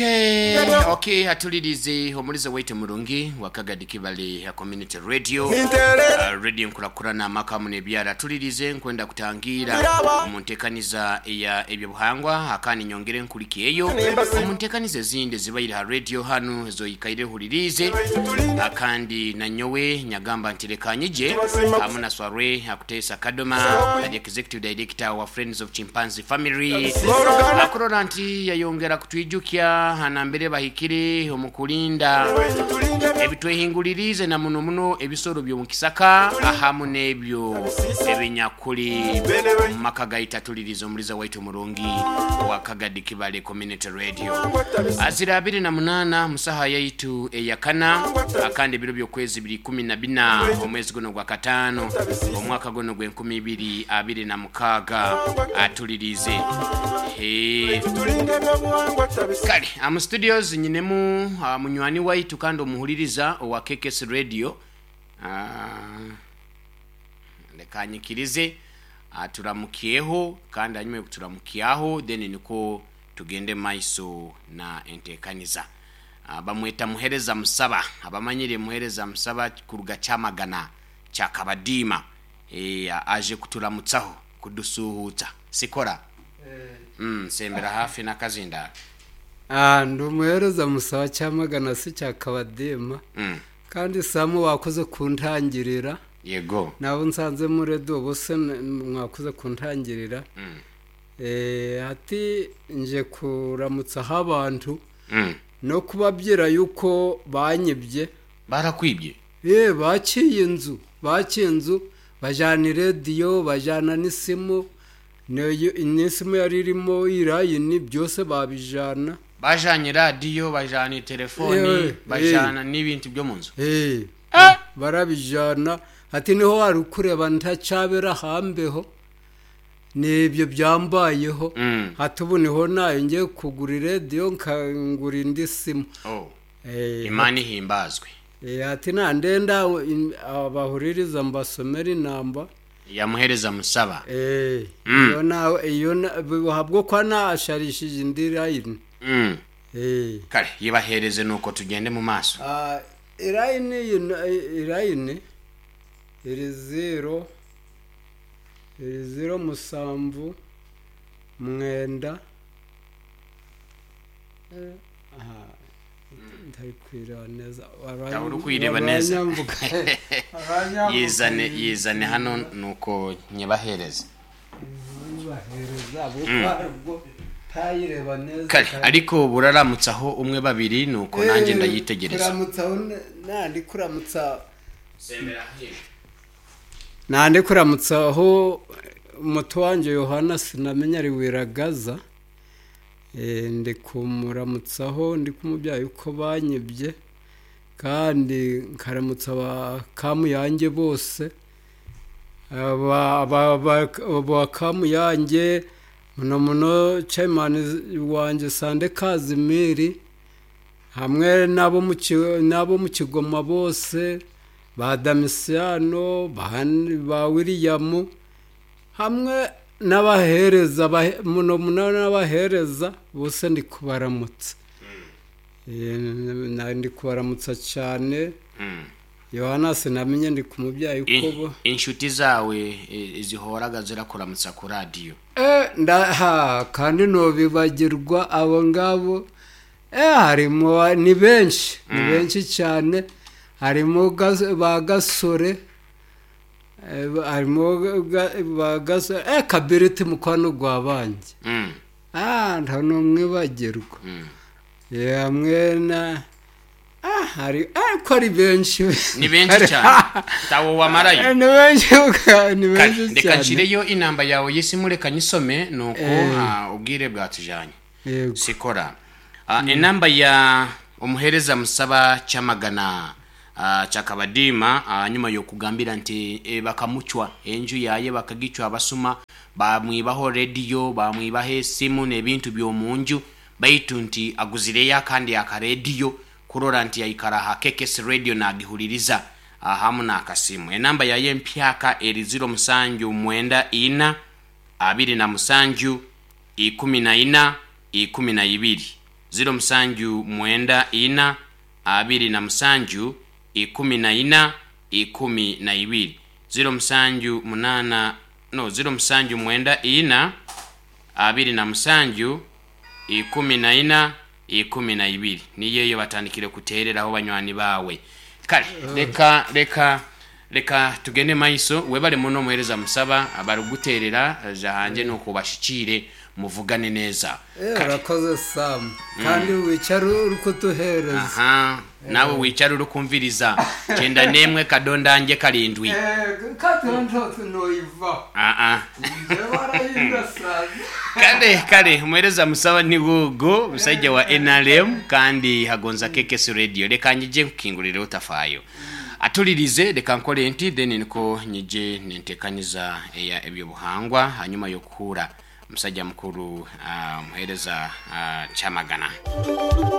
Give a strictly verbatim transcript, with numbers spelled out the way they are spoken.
Okay, okay, atulirize omulize waitu mulungi wakagadi kibali ya community radio uh, radio nkulakurana makamu nebyara atulirize nkwenda kutangira omuntekaniza ya ebyo buhangwa akani nyongere nkuliki eyo omuntekanize zinde zibayira ha radio hanu zo ikaire hulirize akandi nanyowe nyagamba ntirekanyije amuna sware akutesa kadoma the executive director wa Friends of Chimpanzee Family akoranti yayongera kutwijukya hanambere bahikire omukulinda ebitwehingulirize na muno muno ebisoro byo mukisaka ahamu nebyo ebinyakuli makagaita tulirizo muliza waitu mulungi wa Kagadi Kibale Community Radio azira abiri na munana musaha yaitu eyakana akandi biro byo kwezi biri kumi na bina omwezi gono gwa katano omwaka gono gwe nkumi ibiri abiri na mukaga atulirize he kali am studios nyinemu uh, munywani waitu kando muhuliriza wa K K S radio uh, lekanyikirize aturamukiyeho kandi anyume kuturamukiyaho then niko tugende maiso na entekaniza uh, bamweta muhereza musaba abamanyire muhereza musaba kuruga chamagana cha Kabadima e, aje kuturamutsaho kudusuhuza sikora eh. mm sembera hafi na kazinda Ah ndumuhereza musaba cyamagana si cya Kabadima mm. kandi samu wakoze kuntangirira yego nabo nsanze muri do bose mwakoze kuntangirira mm. eh ati nje kuramutsa habantu mm. no kubabyira yuko banyibye barakwibye eh baciye inzu baciye inzu bajana radio bajana n'isimu neyo inisimu yaririmo irayini byose babijana bajanye radio bajanye telefoni yeah, bajana yeah. n'ibintu byo munzu eh ah! barabijana ati niho warukureba ntacabera hambeho nibyo byambayeho mm. hatubuniho nayo ngiye kugura radio nkangura indi simu oh eh imani himbazwe eh ati nandenda abahuririza mbasomera inamba yamuhereza musaba eh mm. yona iyo habwo kwa na asharishije indirayini mm eh kale yibahereze nuko tugende mu maso ah irayini irayini iri zero iri zero musambu mwenda eh aha ntayikwira neza abari kwireba neza yizane yizane hano nuko nyibahereze nyibahereza abo tayireba neza kale ariko buraramutsaho umwe babiri nuko nanjye ndayitegereza kuramutsaho nandi kuramutsa sembera he nandi kuramutsaho umuto wanje Yohana sinamenya ari wiragaza eh ndi kumuramutsaho ndi kumubyaye uko banyibye kandi nkaramutsa ba kamu yanjye bose aba aba kamu yanjye muno muno chairman wanje Sande Kazimiri hamwe nabo mu nabo mu Kigoma bose ba Damisiano ba William hamwe n'abahereza muno muno n'abahereza bose ndi kubaramutsa eh ndi kubaramutsa cyane mm. Yohana sinamenye ndi kumubyaye uko inshuti zawe izihoraga zirakuramutsa ku radio eh ndaha kandi no bibagirwa abo ngabo eh harimo ni benshi mm. ni benshi cyane harimo bagasore harimo bagasore eh kabiriti mukwano gwabanje mm. ah ntano mwibagirwa mm. yamwe na ah hari ariko ari benshi ni benshi cyane tawo wamarayo ni benshi ni benshi cyane ndekancireyo inamba yawe yisimure kanyisome nuko eh. ubwire bwatujanye sikora uh, mm. inamba ya umuhereza musaba cyamagana uh, cha Kabadima uh, nyuma yo kugambira nti e, bakamuchwa enju yaye bakagicwa abasuma bamwibaho radio bamwibahe simu nebintu byo munju baitunti aguzireya kandi aka radio kurora nti yayikara ha K K S radio na gihuririza ahamu na akasimu enamba ya yempyaka eri zero musanju mwenda ina abiri na musanju ikumi na ina ikumi na ibiri ziro musanju mwenda ina abiri na musanju ikumi na ina ikumi na ibiri ziro musanju munana no ziro musanju mwenda ina abiri na musanju ikumi na ina ikumi na ibiri niyeyo batandikire kutereraho banywani bawe kale leka leka leka tugende maiso webale muno muhereza musaba abaruguterera jahanje no kubashikire muvugane neza rakoze sam kandi wicaru urukutuhereza aha nawe wicaru urukumviriza cyenda nemwe kadondanje karindwi eh katonto noiva ah ah barayinda sazi kale kale muhereza musaba ni gogo musajja wa N R M kandi hagonza kekesi radio leka njije kukingurire utafayo atulirize leka nkole enti then niko nyije nentekaniza eya ebyo buhangwa hanyuma yokura musajja mukuru uh, muhereza uh, Chamagana